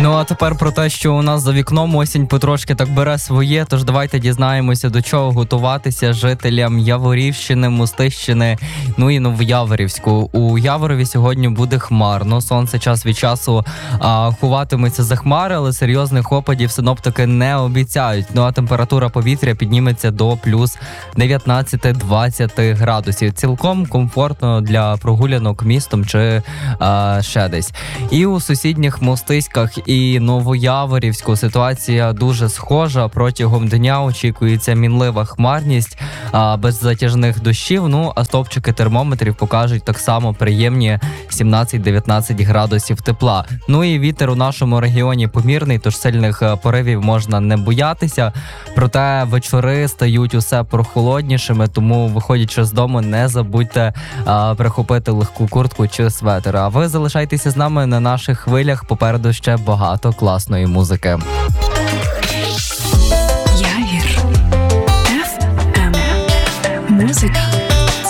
Ну а тепер про те, що у нас за вікном осінь потрошки так бере своє, тож давайте дізнаємося, до чого готуватися жителям Яворівщини, Мостищини, ну і Новояворівську. У Яворові сьогодні буде хмарно, сонце час від часу ховатиметься за хмари, але серйозних опадів синоптики не обіцяють. Ну а температура повітря підніметься до плюс 19-20 градусів. Цілком комфортно для прогулянок містом чи ще десь. І у сусідніх Мостиськах і Новояворівську ситуація дуже схожа. Протягом дня очікується мінлива хмарність без затяжних дощів. Ну а стовпчики термометрів покажуть так само приємні 17-19 градусів тепла. Ну і вітер у нашому регіоні помірний, тож сильних поривів можна не боятися. Проте вечори стають усе прохолоднішими, тому виходячи з дому, не забудьте прихопити легку куртку чи светр. А ви залишайтеся з нами на наших хвилях, попереду ще багато класної музики.